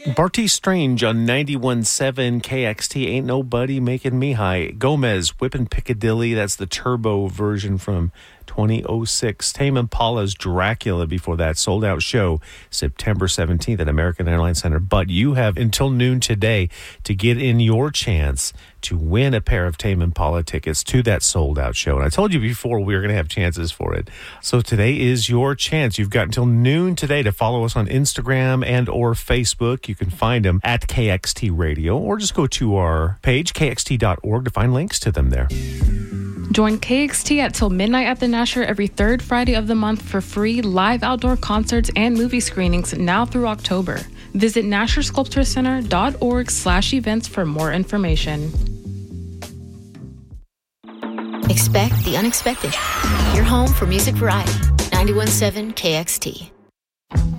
Barty Strange on 91.7 KXT. Ain't Nobody Making Me High. Gomez, Whippin' Piccadilly. That's the turbo version from 2006. Tame Impala's Dracula before that. Sold out show September 17th at American Airlines Center. But you have until noon today to get in your chance to win a pair of Tame Impala tickets to that sold out show. And I told you before we were going to have chances for it. So today is your chance. You've got until noon today to follow us on Instagram and or Facebook. You can find them at KXT Radio or just go to our page, kxt.org, to find links to them there. Join KXT at till midnight at the Nasher every third Friday of the month for free live outdoor concerts and movie screenings now through October. Visit NasherSculptureCenter.org/events for more information. Expect the unexpected. You're home for music variety. 91.7 KXT.